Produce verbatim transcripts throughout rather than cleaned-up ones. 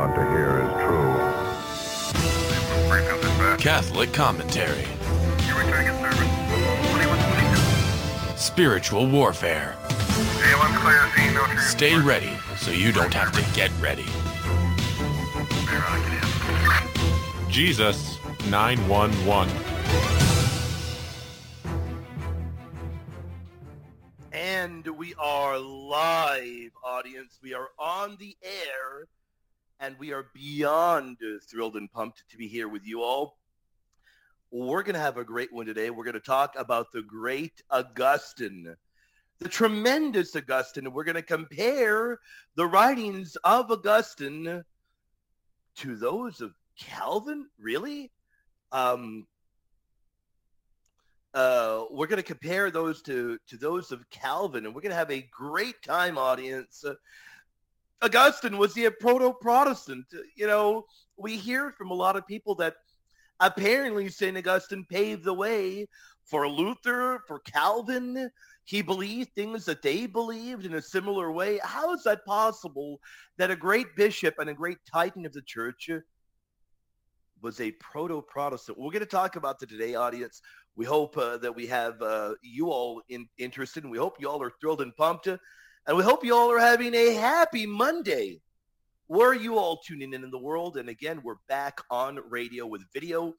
want to hear is true. Catholic commentary. Spiritual warfare. Stay ready so you don't have to get ready. Jesus nine one one. And we are live, audience. We are on the air, and we are beyond thrilled and pumped to be here with you all. We're going to have a great one today. We're going to talk about the great Augustine, the tremendous Augustine. We're going to compare the writings of Augustine to those of Calvin. Really? Um, uh, we're going to compare those to, to those of Calvin, and we're going to have a great time, audience. Uh, Augustine, was he a proto-Protestant? You know, we hear from a lot of people that apparently Saint Augustine paved the way for Luther, for Calvin. He believed things that they believed in a similar way. How is that possible that a great bishop and a great titan of the church was a proto-Protestant? We're going to talk about that today, audience. We hope uh, that we have uh, you all in, interested, and we hope you all are thrilled and pumped, uh, and we hope you all are having a happy Monday. Where are you all tuning in in the world? And again, we're back on radio with video.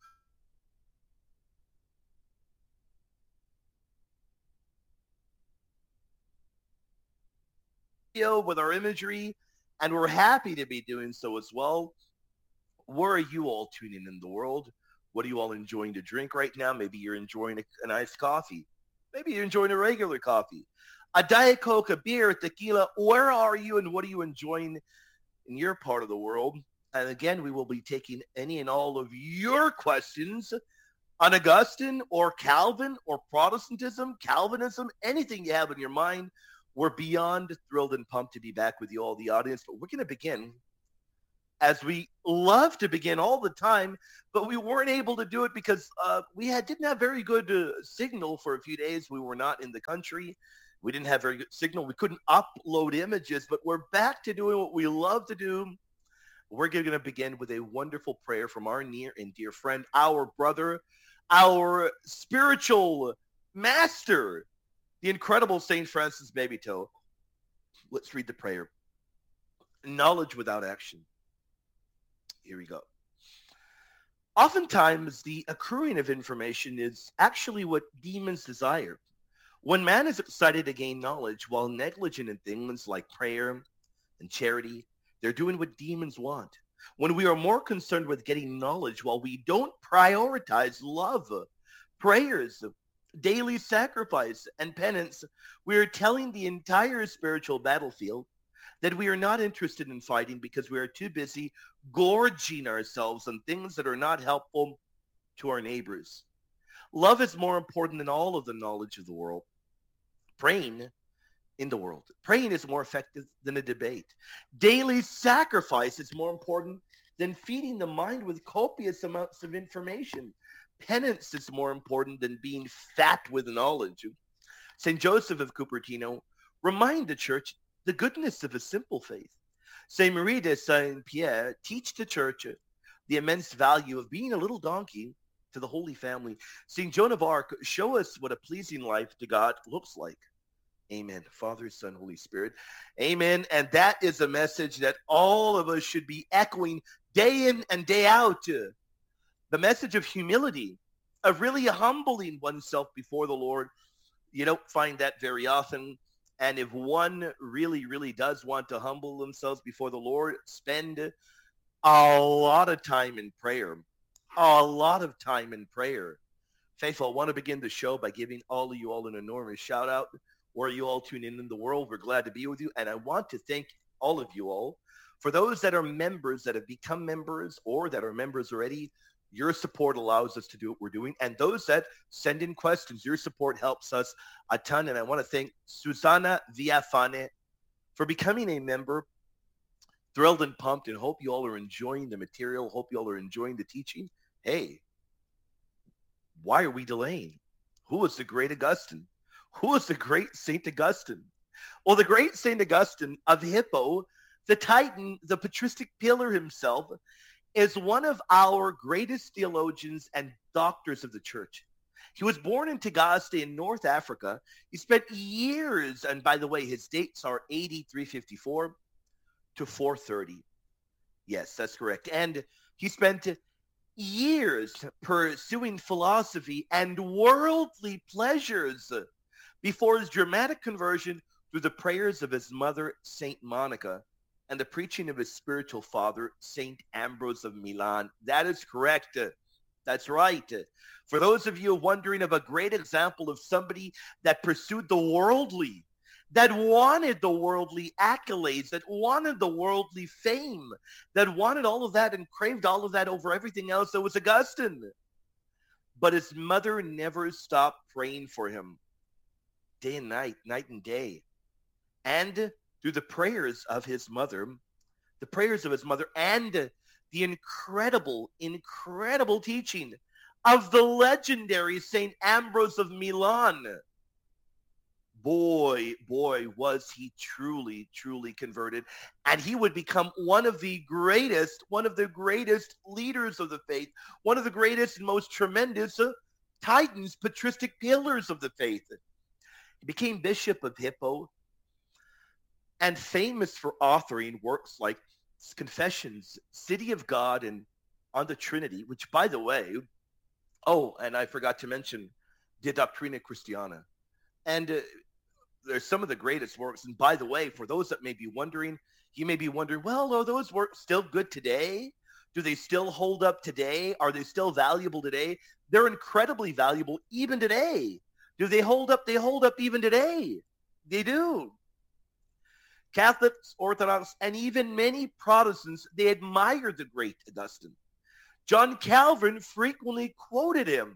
With our imagery, and we're happy to be doing so as well. Where are you all tuning in the world? What are you all enjoying to drink right now? Maybe you're enjoying a, an iced coffee. Maybe you're enjoying a regular coffee. A Diet Coke, a beer, a tequila. Where are you, and what are you enjoying in your part of the world? And again, we will be taking any and all of your questions on Augustine or Calvin or Protestantism, Calvinism, anything you have in your mind. We're beyond thrilled and pumped to be back with you all, the audience. But we're going to begin as we love to begin all the time, but we weren't able to do it because uh, we had, didn't have very good uh, signal for a few days. We were not in the country. We didn't have very good signal. We couldn't upload images, but we're back to doing what we love to do. We're going to begin with a wonderful prayer from our near and dear friend, our brother, our spiritual master, the incredible Saint Francis Babytoe. Let's read the prayer. Knowledge without action. Here we go. Oftentimes, the accruing of information is actually what demons desire. When man is excited to gain knowledge while negligent in things like prayer and charity, they're doing what demons want. When we are more concerned with getting knowledge while we don't prioritize love, prayers, daily sacrifice, and penance, we are telling the entire spiritual battlefield that we are not interested in fighting because we are too busy gorging ourselves on things that are not helpful to our neighbors. Love is more important than all of the knowledge of the world. Praying in the world. Praying is more effective than a debate. Daily sacrifice is more important than feeding the mind with copious amounts of information. Penance is more important than being fat with knowledge. Saint Joseph of Cupertino remind the church the goodness of a simple faith. Saint Marie de Saint-Pierre teach the church the immense value of being a little donkey to the Holy Family. Saint Joan of Arc show us what a pleasing life to God looks like. Amen. Father, Son, Holy Spirit. Amen. And that is a message that all of us should be echoing day in and day out. The message of humility, of really humbling oneself before the Lord. You don't find that very often. And if one really, really does want to humble themselves before the Lord, spend a lot of time in prayer. A lot of time in prayer. Faithful, I want to begin the show by giving all of you all an enormous shout out. Where you all tune in in the world, we're glad to be with you. And I want to thank all of you all. For those that are members, that have become members, or that are members already, your support allows us to do what we're doing. And those that send in questions, your support helps us a ton. And I want to thank Susana Villafane for becoming a member. Thrilled and pumped, and hope you all are enjoying the material. Hope you all are enjoying the teaching. Hey, why are we delaying? Who was the great Augustine? Who was the great Saint Augustine? Well, the great Saint Augustine of Hippo The Titan, the patristic pillar himself, is one of our greatest theologians and doctors of the church. He was born in Tagaste in North Africa. He spent years, and by the way, his dates are A D three fifty-four to four thirty. Yes, that's correct. And he spent years pursuing philosophy and worldly pleasures before his dramatic conversion through the prayers of his mother, Saint Monica, and the preaching of his spiritual father, Saint Ambrose of Milan. That is correct. That's right. For those of you wondering of a great example of somebody that pursued the worldly, that wanted the worldly accolades, that wanted the worldly fame, that wanted all of that and craved all of that over everything else, that was Augustine. But his mother never stopped praying for him, day and night, night and day. And through the prayers of his mother, the prayers of his mother, and the incredible, incredible teaching of the legendary Saint Ambrose of Milan, boy, boy, was he truly, truly converted. And he would become one of the greatest, one of the greatest leaders of the faith, one of the greatest and most tremendous uh, titans, patristic pillars of the faith. He became Bishop of Hippo and famous for authoring works like Confessions, City of God, and On the Trinity, which, by the way, oh, and I forgot to mention, De Doctrina Christiana. And uh, there's some of the greatest works. And by the way, for those that may be wondering, you may be wondering, well, are those works still good today? Do they still hold up today? Are they still valuable today? They're incredibly valuable even today. Do they hold up? They hold up even today. They do. Catholics, Orthodox, and even many Protestants, they admire the great Augustine. John Calvin frequently quoted him.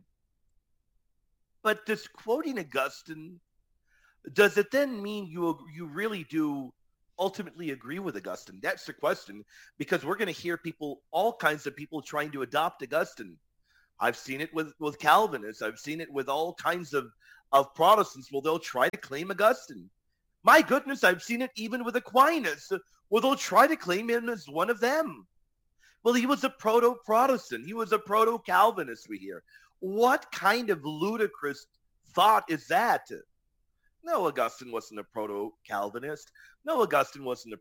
But does quoting Augustine, does it then mean you you really do ultimately agree with Augustine? That's the question, because we're going to hear people, all kinds of people trying to adopt Augustine. I've seen it with, with Calvinists. I've seen it with all kinds of, of Protestants. Well, they'll try to claim Augustine. My goodness, I've seen it even with Aquinas, where they'll try to claim him as one of them. Well, he was a proto-Protestant. He was a proto-Calvinist, we hear. What kind of ludicrous thought is that? No, Augustine wasn't a proto-Calvinist. No, Augustine wasn't a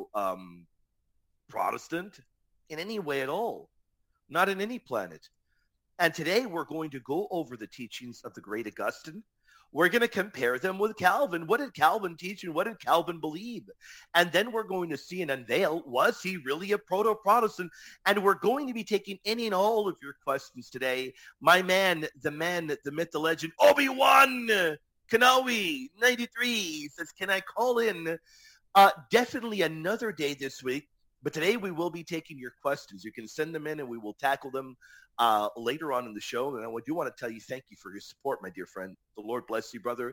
proto-Protestant um, in any way at all. Not in any planet. And today we're going to go over the teachings of the great Augustine. We're going to compare them with Calvin. What did Calvin teach and what did Calvin believe? And then we're going to see and unveil, was he really a proto-Protestant? And we're going to be taking any and all of your questions today. My man, the man, the myth, the legend, Obi-Wan Kenobi, ninety-three, says, can I call in? Uh, definitely another day this week. But today we will be taking your questions. You can send them in and we will tackle them uh, later on in the show. And I do want to tell you thank you for your support, my dear friend. The Lord bless you, brother.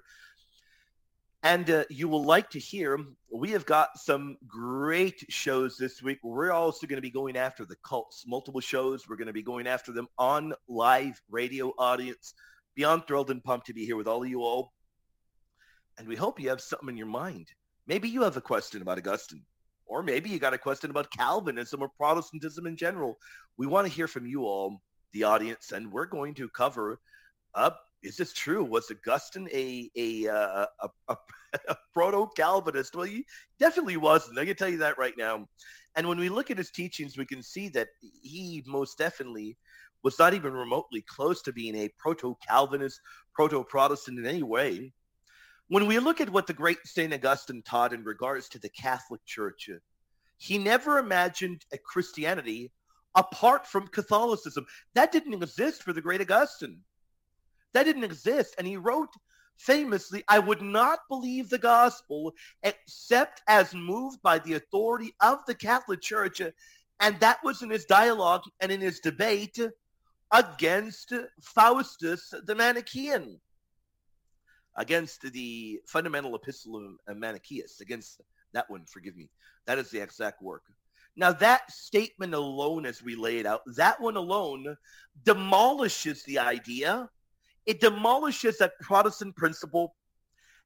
And uh, you will like to hear, we have got some great shows this week. We're also going to be going after the cults, multiple shows. We're going to be going after them on live radio audience. Beyond thrilled and pumped to be here with all of you all. And we hope you have something in your mind. Maybe you have a question about Augustine. Or maybe you got a question about Calvinism or Protestantism in general. We want to hear from you all, the audience, and we're going to cover up. Is this true? Was Augustine a a uh, a, a, a proto-Calvinist? Well, he definitely wasn't. I can tell you that right now. And when we look at his teachings, we can see that he most definitely was not even remotely close to being a proto-Calvinist, proto-Protestant in any way. When we look at what the great Saint Augustine taught in regards to the Catholic Church, he never imagined a Christianity apart from Catholicism. That didn't exist for the great Augustine. That didn't exist. And he wrote famously, I would not believe the gospel except as moved by the authority of the Catholic Church. And that was in his dialogue and in his debate against Faustus the Manichaean, against the fundamental epistle of Manichaeus, against that one, forgive me. That is the exact work. Now, that statement alone, as we lay it out, that one alone demolishes the idea. It demolishes that Protestant principle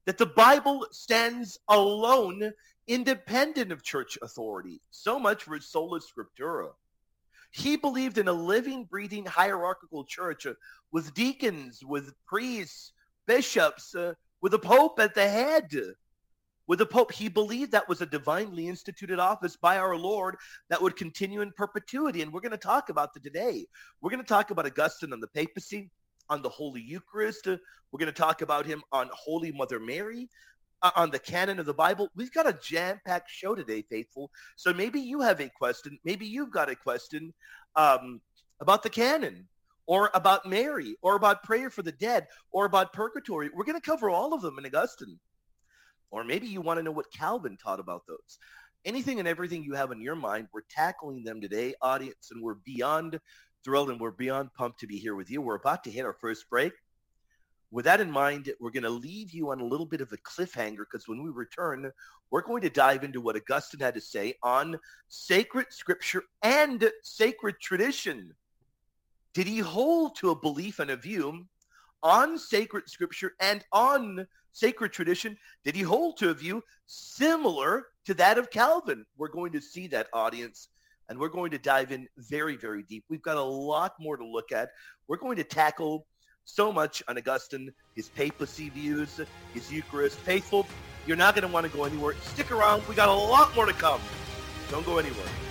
that the Bible stands alone, independent of church authority. So much for sola scriptura. He believed in a living, breathing, hierarchical church uh, with deacons, with priests, bishops, uh, with a pope at the head. With the pope, he believed that was a divinely instituted office by our Lord that would continue in perpetuity. And we're going to talk about that today. We're going to talk about Augustine on the papacy, on the Holy Eucharist. Uh, we're going to talk about him on Holy Mother Mary, uh, on the canon of the Bible. We've got a jam-packed show today, faithful. So maybe you have a question. Maybe you've got a question um, about the canon, or about Mary, or about prayer for the dead, or about purgatory. We're going to cover all of them in Augustine. Or maybe you want to know what Calvin taught about those. Anything and everything you have in your mind, we're tackling them today, audience, and we're beyond thrilled and we're beyond pumped to be here with you. We're about to hit our first break. With that in mind, we're going to leave you on a little bit of a cliffhanger, because when we return, we're going to dive into what Augustine had to say on sacred scripture and sacred tradition. Did he hold to a belief and a view on sacred scripture and on sacred tradition? Did he hold to a view similar to that of Calvin? We're going to see that, audience, and we're going to dive in very, very deep. We've got a lot more to look at. We're going to tackle so much on Augustine, his papacy views, his Eucharist. Faithful, you're not going to want to go anywhere. Stick around. We got a lot more to come. Don't go anywhere.